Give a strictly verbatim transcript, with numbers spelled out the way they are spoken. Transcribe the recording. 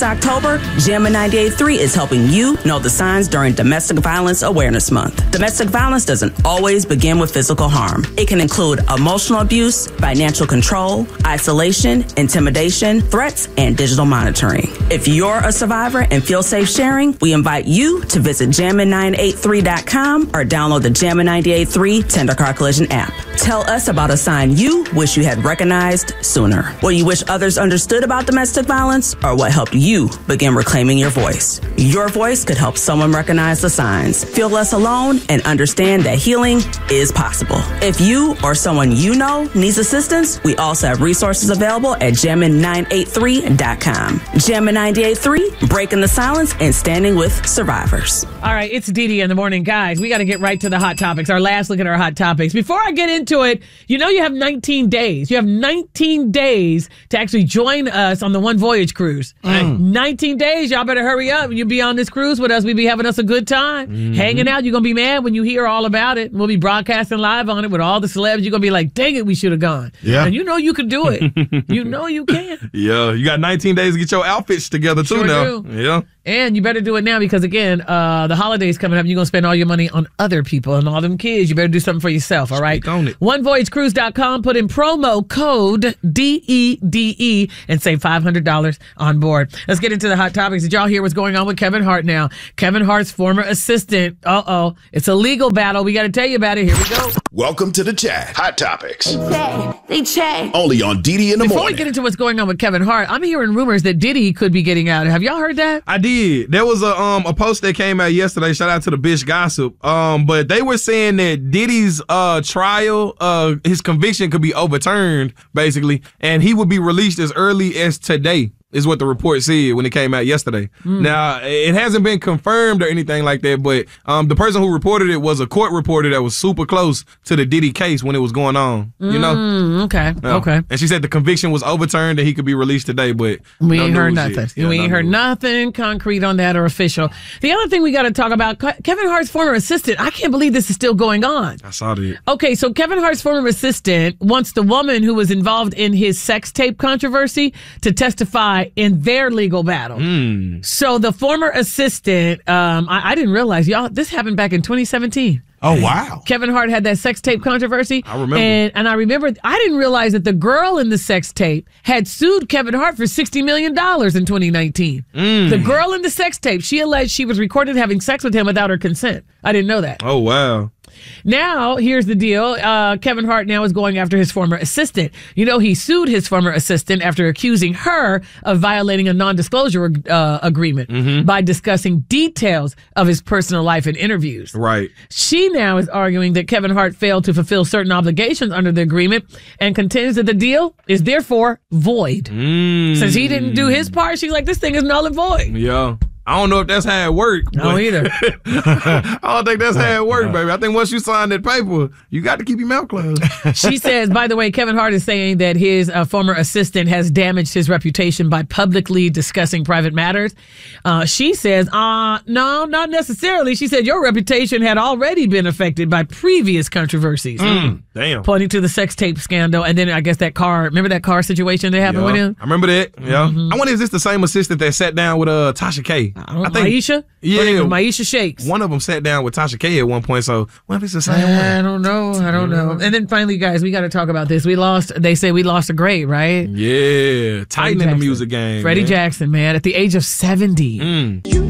October, Jammin' ninety-eight point three is helping you know the signs during Domestic Violence Awareness Month. Domestic violence doesn't always begin with physical harm. It can include emotional abuse, financial control, isolation, intimidation, threats, and digital monitoring. If you're a survivor and feel safe sharing, we invite you to visit jammin nine eight three dot com or download the Jammin' ninety-eight point three Tender Car Collision app. Tell us about a sign you wish you had recognized sooner. What you wish others understood about domestic violence, or what helped you begin reclaiming your voice. Your voice could help someone recognize the signs, feel less alone, and understand that healing is possible. If you or someone you know needs assistance, we also have resources available at jammin nine eight three dot com. Jammin' ninety-eight point three, breaking the silence and standing with survivors. All right, it's Dee Dee in the morning. Guys, we got to get right to the hot topics. Our last look at our hot topics. Before I get into it, you know you have nineteen days. You have nineteen days to actually join us on the One Voyage cruise. Mm. nineteen days. Y'all better hurry up. You'll be on this cruise with us. We'll be having us a good time. Mm-hmm. Hanging out. You're going to be mad when you hear all about it. We'll be broadcasting live on it with all the celebs. You're going to be like, dang it, we should have gone. Yeah. And you know you can do it. You know you can. Yeah. You got nineteen days to get your outfits together, too, Sure now. do. Yeah. And you better do it now because, again, uh, the holidays coming up. You're going to spend all your money on other people and all them kids. You better do something for yourself, all right? Speak on it. one voyage cruise dot com. Put in promo code D E D E and save five hundred dollars on board. Let's get into the hot topics. Did y'all hear what's going on with Kevin Hart now? Kevin Hart's former assistant. Uh-oh. It's a legal battle. We got to tell you about it. Here we go. Welcome to the chat. Hot Topics. They chat. They chat. Only on Diddy in the Before morning. we get into what's going on with Kevin Hart, I'm hearing rumors that Diddy could be getting out. Have y'all heard that? I did. There was a um a post that came out yesterday. Shout out to the Bish Gossip. Um, but they were saying that Diddy's uh trial, uh his conviction could be overturned, basically, and he would be released as early as today. Is what the report said when it came out yesterday. Mm. Now, it hasn't been confirmed or anything like that, but um, the person who reported it was a court reporter that was super close to the Diddy case when it was going on, you know? Mm, okay, yeah. okay. And she said the conviction was overturned and he could be released today, but we no ain't heard news nothing. Yeah, we no ain't heard news. nothing concrete on that or official. The other thing we got to talk about, Kevin Hart's former assistant, I can't believe this is still going on. I saw that. Okay, so Kevin Hart's former assistant wants the woman who was involved in his sex tape controversy to testify in their legal battle. Mm. So the former assistant, um, I, I didn't realize, y'all, this happened back in twenty seventeen. Oh, wow. Kevin Hart had that sex tape controversy. I remember. And, and I remember, I didn't realize that the girl in the sex tape had sued Kevin Hart for sixty million dollars in twenty nineteen. Mm. The girl in the sex tape, she alleged she was recorded having sex with him without her consent. I didn't know that. Oh, wow. Now, here's the deal. Uh, Kevin Hart now is going after his former assistant. You know, he sued his former assistant after accusing her of violating a non-disclosure uh, agreement mm-hmm. by discussing details of his personal life in interviews. Right. She now is arguing that Kevin Hart failed to fulfill certain obligations under the agreement and contends that the deal is therefore void. Mm. Since he didn't do his part, she's like, this thing is null and void. Yeah. I don't know if that's how it worked. No, either. I don't think that's how it worked, baby. I think once you sign that paper, you got to keep your mouth closed. She says, by the way, Kevin Hart is saying that his uh, former assistant has damaged his reputation by publicly discussing private matters. Uh, she says, uh, no, not necessarily. She said, your reputation had already been affected by previous controversies. Mm, damn. Pointing to the sex tape scandal. And then I guess that car, remember that car situation that happened yeah, with him? I remember that. Yeah. Mm-hmm. I wonder, is this the same assistant that sat down with uh, Tasha K? I, don't, I think Maisha? Yeah. Maisha Shakes. One of them sat down with Tasha K at one point, so what if it's the same I one? don't know. I don't know. And then finally, guys, we got to talk about this. We lost, they say we lost a great, right? Yeah. Titan in the Jackson. music game. Freddie man. Jackson, man, at the age of seventy. Mm. You